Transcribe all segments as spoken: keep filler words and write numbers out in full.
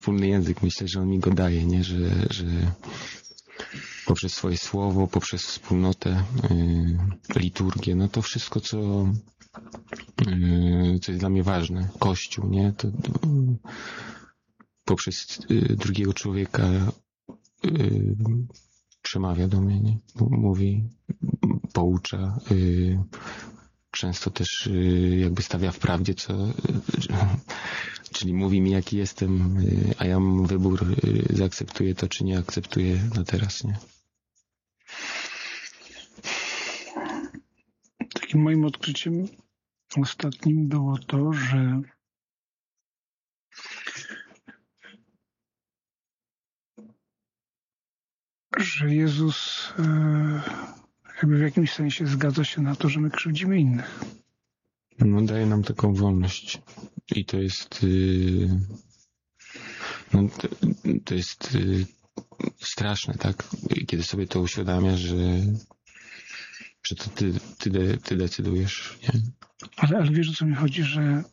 wspólny język. Myślę, że on mi go daje, nie? Że, że poprzez swoje słowo, poprzez wspólnotę, yy, liturgię, no to wszystko, co, yy, co jest dla mnie ważne. Kościół, nie? To, to poprzez yy, drugiego człowieka yy, przemawia do mnie, nie? Mówi, poucza, yy, często też yy, jakby stawia w prawdzie, co, yy, czyli mówi mi, jaki jestem, yy, a ja mam wybór, yy, zaakceptuję to, czy nie akceptuję na teraz, nie? Takim moim odkryciem ostatnim było to, że że Jezus e, jakby w jakimś sensie zgadza się na to, że my krzywdzimy innych. No, daje nam taką wolność. I to jest yy, no, to, to jest yy, straszne, tak? Kiedy sobie to uświadamiasz, że że to ty, ty, de, ty decydujesz, nie? Ale, ale wiesz, o co mi chodzi, że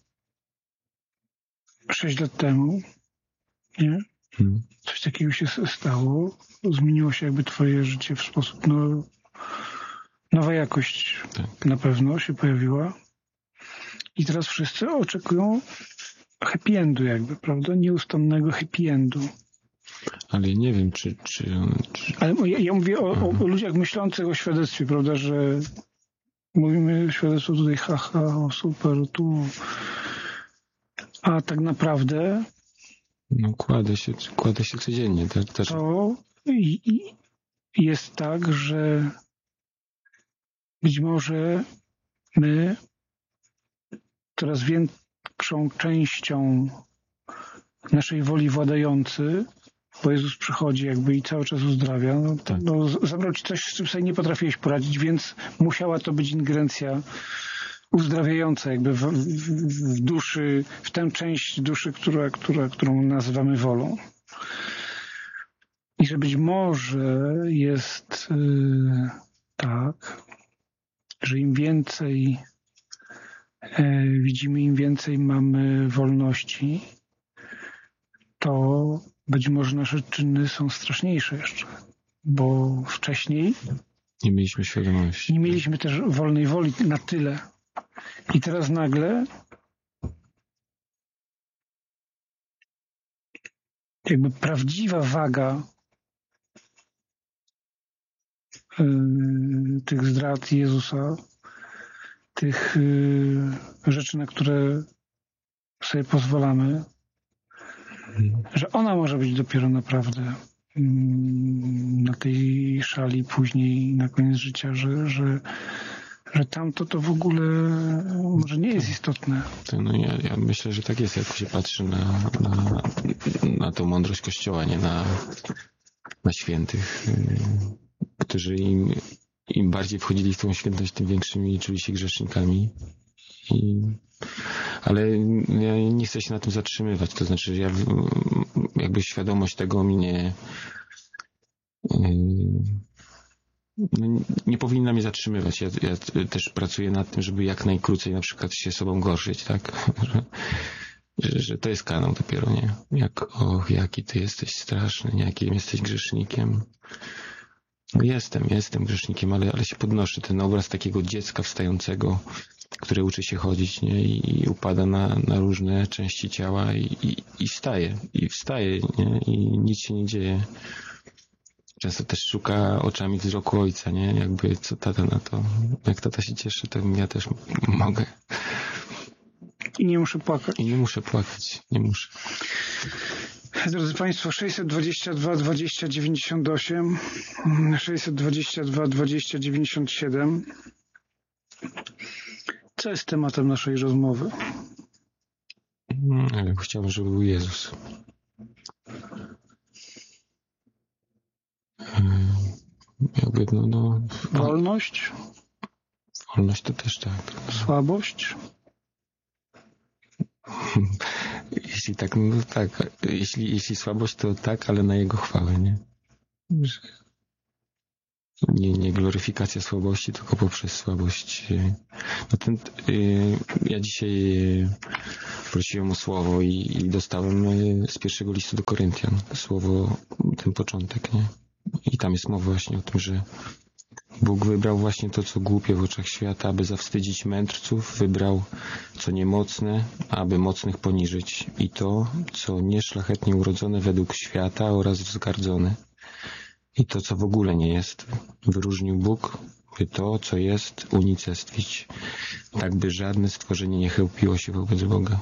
sześć lat temu, nie? Hmm. Coś takiego się stało, zmieniło się jakby twoje życie w sposób, no, nowa jakość Tak. na pewno się pojawiła. I teraz wszyscy oczekują happy endu jakby, prawda? Nieustannego happy endu. Ale nie wiem, czy... czy, czy... Ale ja, ja mówię o, o, o ludziach myślących o świadectwie, prawda, że mówimy świadectwo tutaj, haha, o super, tu. A tak naprawdę No kładę się, kładę się codziennie, tak? Też... to i, i jest tak, że być może my coraz większą częścią naszej woli władający, bo Jezus przychodzi jakby i cały czas uzdrawia, no, to, Tak. no, zabrał ci coś, z czym sobie nie potrafiłeś poradzić, więc musiała to być ingerencja uzdrawiająca jakby w, w, w duszy, w tę część duszy, która, która, którą nazywamy wolą. I że być może jest yy, tak, że im więcej yy, widzimy, im więcej mamy wolności, to być może nasze czyny są straszniejsze jeszcze, bo wcześniej Nie mieliśmy świadomości. nie mieliśmy też wolnej woli na tyle. I teraz nagle jakby prawdziwa waga yy, tych zdrad Jezusa, tych yy, rzeczy, na które sobie pozwalamy, że ona może być dopiero naprawdę yy, na tej szali później, na koniec życia, że, że, że tamto to w ogóle może nie jest istotne. To no ja, ja myślę, że tak jest, jak się patrzy na, na, na tą mądrość Kościoła, nie na, na świętych, yy, którzy im, im bardziej wchodzili w tą świętość, tym większymi czuli się grzesznikami. I, ale ja nie chcę się na tym zatrzymywać, to znaczy, że ja jakby świadomość tego mi nie yy, no, nie, nie powinna mnie zatrzymywać. Ja, ja też pracuję nad tym, żeby jak najkrócej na przykład się sobą gorszyć, tak? Że, że, że to jest kanał dopiero, nie? Jak, och, jaki ty jesteś straszny, nie? Jakim jesteś grzesznikiem. No jestem, jestem grzesznikiem, ale, ale się podnoszę. Ten obraz takiego dziecka wstającego, które uczy się chodzić, nie? I, i upada na, na różne części ciała i, i, i wstaje. I wstaje, nie? I nic się nie dzieje. Często też szuka oczami wzroku ojca, nie? Jakby co tata na to. Jak tata się cieszy, to ja też mogę. I nie muszę płakać. I nie muszę płakać. Nie muszę. Drodzy Państwo, sześćset dwadzieścia dwa dwadzieścia dziewięćdziesiąt osiem, sześćset dwadzieścia dwa dwadzieścia dziewięćdziesiąt siedem. Co jest tematem naszej rozmowy? Hmm, chciałbym, żeby był Jezus. Hmm, jakby, no, no... Wolność? Wolność to też tak. Słabość? Jeśli tak, no tak. Jeśli, jeśli słabość, to tak, ale na Jego chwałę, nie? nie, nie gloryfikacja słabości, tylko poprzez słabość. No ten, ja dzisiaj prosiłem o słowo i, i dostałem z pierwszego listu do Koryntian słowo, ten początek, nie? I tam jest mowa właśnie o tym, że Bóg wybrał właśnie to, co głupie w oczach świata, aby zawstydzić mędrców, wybrał co niemocne, aby mocnych poniżyć, i to, co nieszlachetnie urodzone według świata oraz wzgardzone. I to, co w ogóle nie jest, wyróżnił Bóg, by to, co jest, unicestwić, tak by żadne stworzenie nie chełpiło się wobec Boga.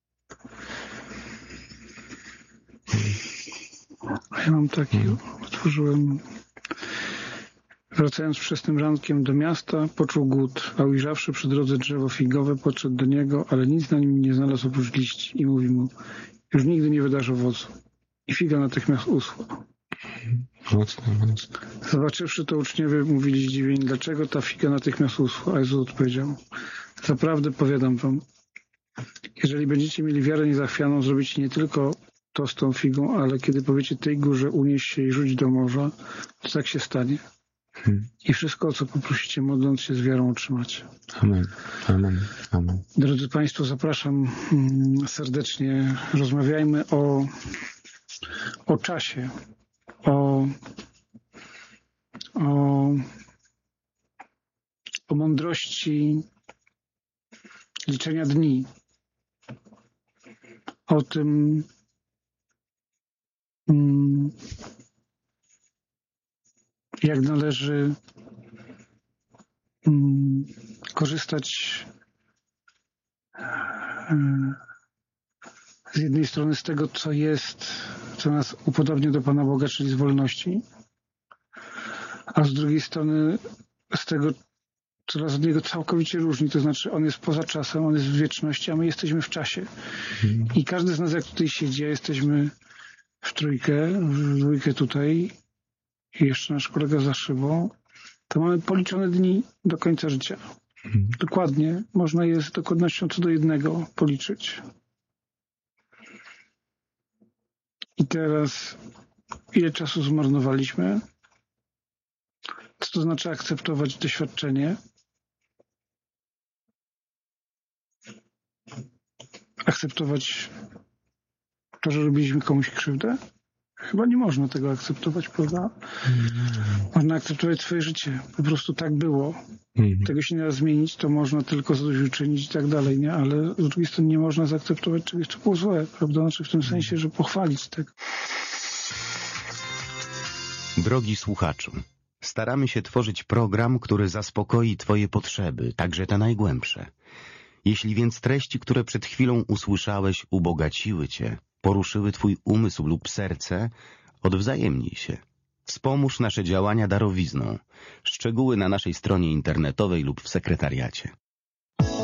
Ja mam taki, otworzyłem, wracając wczesnym rankiem do miasta, poczuł głód, a ujrzawszy przy drodze drzewo figowe, podszedł do niego, ale nic na nim nie znalazł oprócz liści i mówi mu, już nigdy nie wydasz owocu. I figa natychmiast uschła. Mocno, mocno. Zobaczywszy to, uczniowie mówili zdziwieni, dlaczego ta figa natychmiast uschła. A Jezus odpowiedział, zaprawdę powiadam wam, jeżeli będziecie mieli wiarę niezachwianą, zrobicie nie tylko to z tą figą, ale kiedy powiecie tej górze unieś się i rzuć do morza, to tak się stanie. Hmm. I wszystko, o co poprosicie, modląc się z wiarą, otrzymacie. Amen. Amen. Amen. Drodzy Państwo, zapraszam serdecznie. Rozmawiajmy o, o czasie, o, o, o mądrości liczenia dni, o tym, jak należy korzystać z jednej strony z tego, co jest, co nas upodobnia do Pana Boga, czyli z wolności, a z drugiej strony z tego, co nas od Niego całkowicie różni, to znaczy On jest poza czasem, On jest w wieczności, a my jesteśmy w czasie. I każdy z nas, jak tutaj siedzi, jesteśmy w trójkę, w dwójkę tutaj i jeszcze nasz kolega za szybą, to mamy policzone dni do końca życia. Mhm. Dokładnie. Można je z dokładnością co do jednego policzyć. I teraz ile czasu zmarnowaliśmy? Co to znaczy akceptować doświadczenie? Akceptować to, że robiliśmy komuś krzywdę? Chyba nie można tego akceptować, prawda? Mm. Można akceptować swoje życie. Po prostu tak było. Mm. Tego się nie da zmienić, to można tylko zadośćuczynić i tak dalej, nie? Ale z drugiej strony nie można zaakceptować czegoś, co było złe, prawda? Znaczy w tym sensie, że pochwalić tego. Drogi słuchaczu, staramy się tworzyć program, który zaspokoi Twoje potrzeby, także te najgłębsze. Jeśli więc treści, które przed chwilą usłyszałeś, ubogaciły Cię, poruszyły Twój umysł lub serce, odwzajemnij się. Wspomóż nasze działania darowizną. Szczegóły na naszej stronie internetowej lub w sekretariacie.